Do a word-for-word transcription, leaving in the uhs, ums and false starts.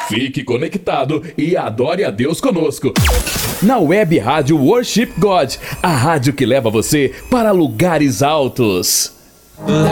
Fique conectado e adore a Deus conosco. Na Web Rádio Worship God, a rádio que leva você para lugares altos.